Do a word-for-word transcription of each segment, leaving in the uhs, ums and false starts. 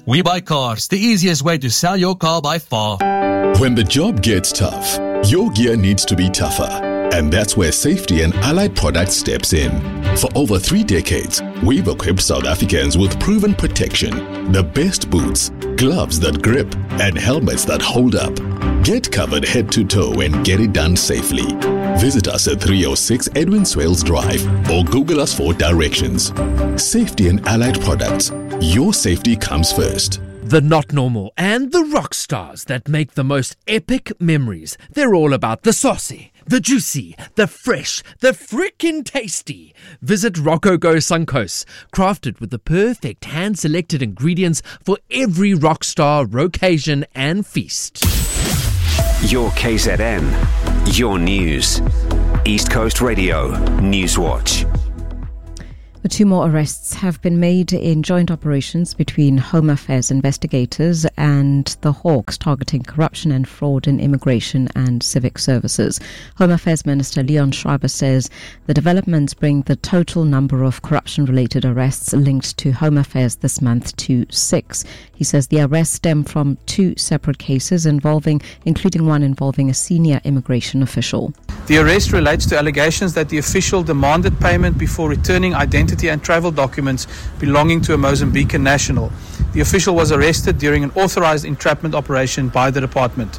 We Buy Cars, the easiest way to sell your car by far. When the job gets tough, your gear needs to be tougher. And that's where Safety and Allied Products steps in. For over three decades, we've equipped South Africans with proven protection, the best boots, gloves that grip, and helmets that hold up. Get covered head to toe and get it done safely. Visit us at three oh six Edwin Swales Drive or Google us for directions. Safety and Allied Products. Your safety comes first. The not normal and the rock stars that make the most epic memories. They're all about the saucy, the juicy, the fresh, the frickin' tasty. Visit Rococo Suncoast, crafted with the perfect hand-selected ingredients for every rock star, occasion and feast. Your K Z N, your news. East Coast Radio, Newswatch. Two more arrests have been made in joint operations between Home Affairs investigators and the Hawks targeting corruption and fraud in immigration and civic services. Home Affairs Minister Leon Schreiber says the developments bring the total number of corruption-related arrests linked to Home Affairs this month to six. He says the arrests stem from two separate cases involving, including one involving a senior immigration official. The arrest relates to allegations that the official demanded payment before returning identity and travel documents belonging to a Mozambican national. The official was arrested during an authorized entrapment operation by the department.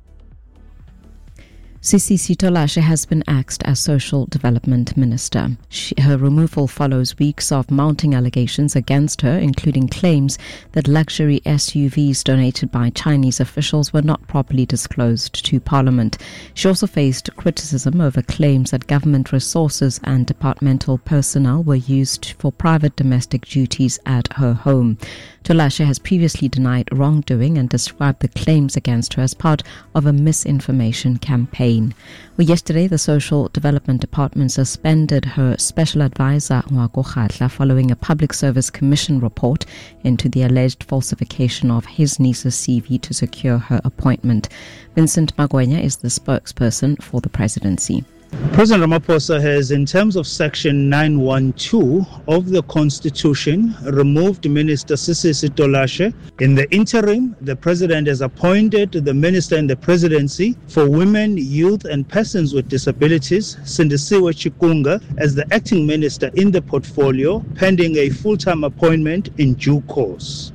Sisi Sitolashe has been axed as Social Development Minister. She, her removal follows weeks of mounting allegations against her, including claims that luxury S U Vs donated by Chinese officials were not properly disclosed to Parliament. She also faced criticism over claims that government resources and departmental personnel were used for private domestic duties at her home. Tolashe has previously denied wrongdoing and described the claims against her as part of a misinformation campaign. Well, yesterday, the Social Development Department suspended her special advisor, Ngwako Khatla, following a Public Service Commission report into the alleged falsification of his niece's C V to secure her appointment. Vincent Magwenya is the spokesperson for the presidency. President Ramaphosa has, in terms of Section nine one two of the Constitution, removed Minister Sisi Sitolashe. In the interim, the President has appointed the Minister in the Presidency for Women, Youth and Persons with Disabilities, Sindisiwe Chikunga, as the Acting Minister in the portfolio, pending a full-time appointment in due course.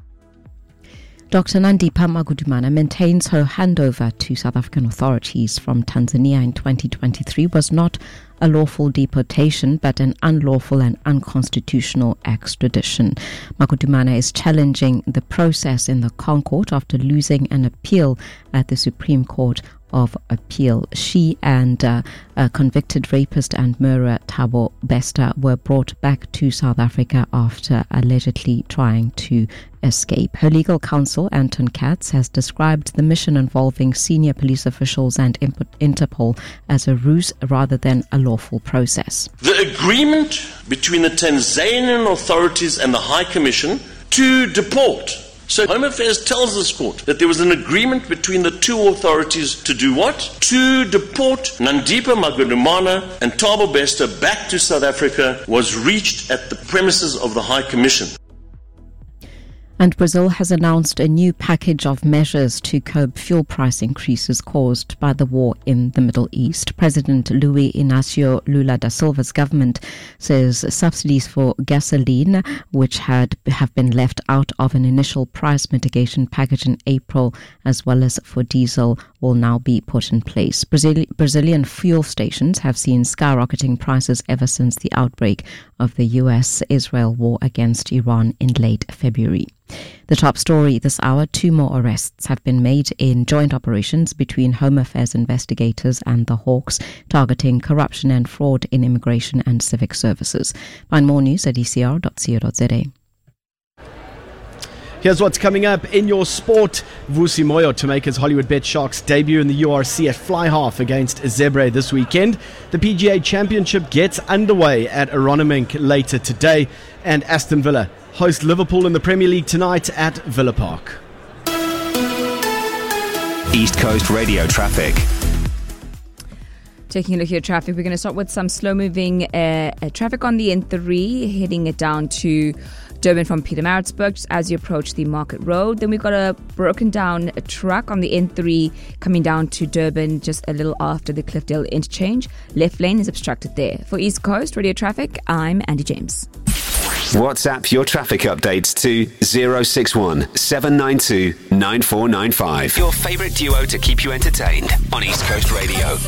Doctor Nandipha Magudumana maintains her handover to South African authorities from Tanzania in twenty twenty-three was not a lawful deportation but an unlawful and unconstitutional extradition. Magudumana is challenging the process in the ConCourt after losing an appeal at the Supreme Court of Appeal. She and uh, a convicted rapist and murderer Thabo Bester were brought back to South Africa after allegedly trying to escape. Her legal counsel, Anton Katz, has described the mission involving senior police officials and Interpol as a ruse rather than a lawful process. The agreement between the Tanzanian authorities and the High Commission to deport. So Home Affairs tells this court that there was an agreement between the two authorities to do what? To deport Nandipha Magudumana and Thabo Bester back to South Africa was reached at the premises of the High Commission. And Brazil has announced a new package of measures to curb fuel price increases caused by the war in the Middle East. President Luiz Inácio Lula da Silva's government says subsidies for gasoline, which had have been left out of an initial price mitigation package in April, as well as for diesel, will now be put in place. Brazil- Brazilian fuel stations have seen skyrocketing prices ever since the outbreak of the U S Israel war against Iran in late February. The top story this hour, two more arrests have been made in joint operations between Home Affairs investigators and the Hawks, targeting corruption and fraud in immigration and civic services. Find more news at e c r dot co dot z a. Here's what's coming up in your sport. Vusi Moyo to make his Hollywood Bet Sharks debut in the U R C at fly half against Zebre this weekend. The P G A Championship gets underway at Aronimink later today. And Aston Villa host Liverpool in the Premier League tonight at Villa Park. East Coast Radio traffic. Taking a look at your traffic, we're going to start with some slow-moving uh, uh, traffic on the N three, heading it down to Durban from Pietermaritzburg just as you approach the Market Road. Then we've got a broken down truck on the N three coming down to Durban just a little after the Cliffdale interchange. Left lane is obstructed there. For East Coast Radio Traffic, I'm Andy James. WhatsApp your traffic updates to zero six one seven nine two nine four nine five. Your favourite duo to keep you entertained on East Coast Radio.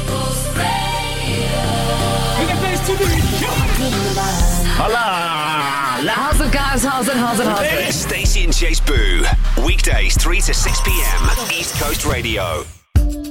Hola! How's it, guys? How's it? How's it? How's it? Stacey and Chase Boo. Weekdays three to six p.m. East Coast Radio.